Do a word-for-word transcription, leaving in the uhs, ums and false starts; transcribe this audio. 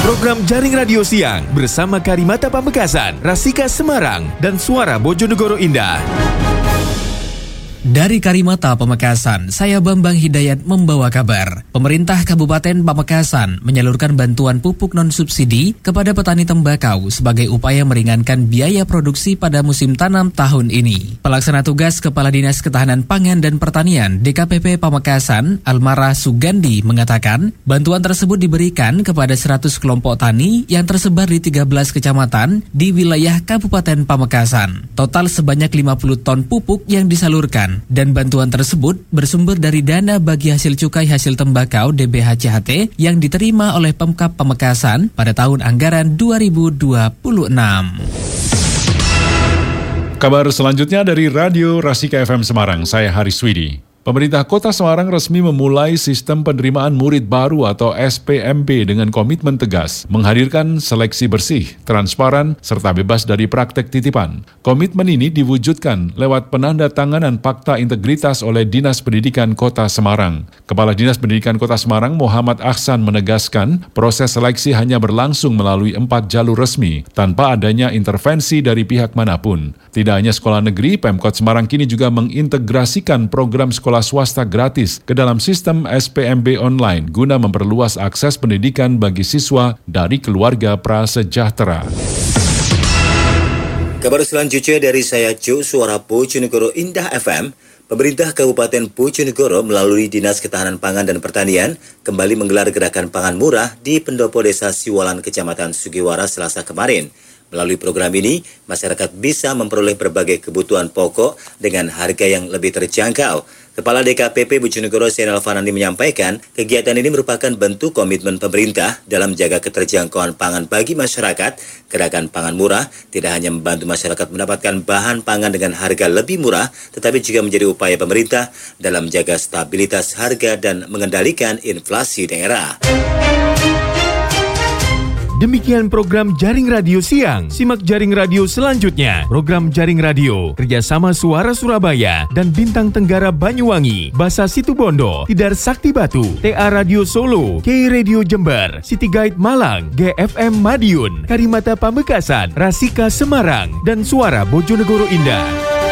Program Jaring Radio Siang bersama Karimata Pamekasan, Rasika Semarang, dan Suara Bojonegoro Indah. Dari Karimata Pamekasan, saya Bambang Hidayat membawa kabar. Pemerintah Kabupaten Pamekasan menyalurkan bantuan pupuk non-subsidi kepada petani tembakau sebagai upaya meringankan biaya produksi pada musim tanam tahun ini. Pelaksana tugas Kepala Dinas Ketahanan Pangan dan Pertanian D K P P Pamekasan, Almara Sugandi, mengatakan bantuan tersebut diberikan kepada seratus kelompok tani yang tersebar di tiga belas kecamatan di wilayah Kabupaten Pamekasan. Total sebanyak lima puluh ton pupuk yang disalurkan. Dan bantuan tersebut bersumber dari dana bagi hasil cukai hasil tembakau D B H C H T yang diterima oleh Pemkab Pamekasan pada tahun anggaran dua ribu dua puluh enam. Kabar selanjutnya dari Radio Rasika F M Semarang, saya Haris Widi. Pemerintah Kota Semarang resmi memulai sistem penerimaan murid baru atau S P M B dengan komitmen tegas, menghadirkan seleksi bersih, transparan, serta bebas dari praktek titipan. Komitmen ini diwujudkan lewat penandatanganan Fakta Integritas oleh Dinas Pendidikan Kota Semarang. Kepala Dinas Pendidikan Kota Semarang, Muhammad Ahsan, menegaskan proses seleksi hanya berlangsung melalui empat jalur resmi, tanpa adanya intervensi dari pihak manapun. Tidak hanya sekolah negeri, Pemkot Semarang kini juga mengintegrasikan program sekolah swasta gratis ke dalam sistem S P M B online guna memperluas akses pendidikan bagi siswa dari keluarga prasejahtera. Kabar selanjutnya dari saya Jo, Suara Bojonegoro Indah F M. Pemerintah Kabupaten Bojonegoro melalui Dinas Ketahanan Pangan dan Pertanian kembali menggelar gerakan pangan murah di pendopo desa Siwalan, Kecamatan Sugiwara, Selasa kemarin. Melalui program ini, masyarakat bisa memperoleh berbagai kebutuhan pokok dengan harga yang lebih terjangkau. Kepala D K P P Bojonegoro Zainal Fanandi menyampaikan, kegiatan ini merupakan bentuk komitmen pemerintah dalam menjaga keterjangkauan pangan bagi masyarakat. Gerakan pangan murah tidak hanya membantu masyarakat mendapatkan bahan pangan dengan harga lebih murah, tetapi juga menjadi upaya pemerintah dalam menjaga stabilitas harga dan mengendalikan inflasi daerah. Demikian program Jaring Radio Siang. Simak Jaring Radio selanjutnya. Program Jaring Radio kerjasama Suara Surabaya dan Bintang Tenggara Banyuwangi, Basa Situbondo, Tidar Sakti Batu, T A Radio Solo, K Radio Jember, City Guide Malang, G F M Madiun, Karimata Pamekasan, Rasika Semarang, dan Suara Bojonegoro Indah.